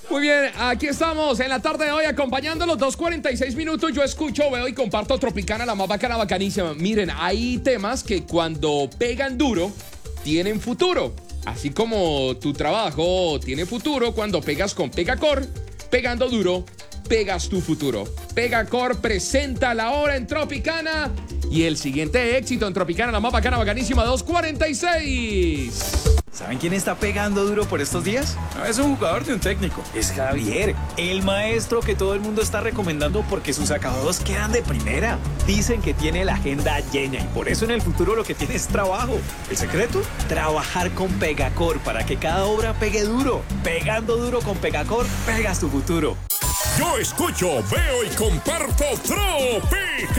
Muy bien, aquí estamos en la tarde de hoy acompañándolos 2:46 minutos. Yo escucho, veo y comparto Tropicana, la más bacana, bacanísima. Miren, hay temas que cuando pegan duro tienen futuro. Así como tu trabajo tiene futuro cuando pegas con Pegacor, pegando duro, pegas tu futuro. Pegacor presenta la hora en Tropicana y el siguiente éxito en Tropicana, la más bacana, bacanísima, 2:46. ¿Saben quién está pegando duro por estos días? No es un jugador de un técnico. Es Javier, el maestro que todo el mundo está recomendando porque sus acabados quedan de primera. Dicen que tiene la agenda llena y por eso en el futuro lo que tiene es trabajo. ¿El secreto? Trabajar con Pegacor para que cada obra pegue duro. Pegando duro con Pegacor, pegas tu futuro. Yo escucho, veo y comparto Tropicana.